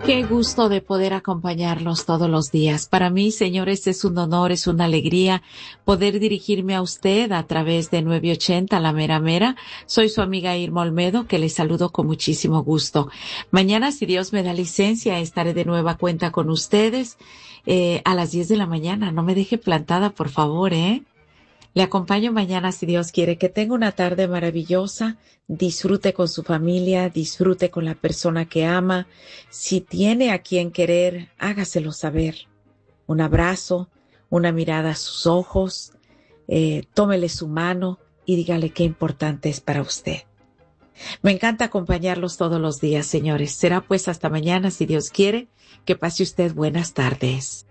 Qué gusto de poder acompañarlos todos los días. Para mí, señores, es un honor, es una alegría poder dirigirme a usted a través de 980 La Mera Mera. Soy su amiga Irma Olmedo, que les saludo con muchísimo gusto. Mañana, si Dios me da licencia, estaré de nueva cuenta con ustedes a las 10 de la mañana. No me deje plantada, por favor, ¿eh? Le acompaño mañana si Dios quiere. Que tenga una tarde maravillosa. Disfrute con su familia, disfrute con la persona que ama. Si tiene a quien querer, hágaselo saber. Un abrazo, una mirada a sus ojos, tómele su mano y dígale qué importante es para usted. Me encanta acompañarlos todos los días, señores. Será pues hasta mañana si Dios quiere. Que pase usted buenas tardes.